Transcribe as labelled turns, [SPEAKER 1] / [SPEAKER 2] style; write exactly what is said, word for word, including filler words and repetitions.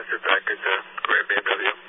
[SPEAKER 1] You're back at the Grand B M W.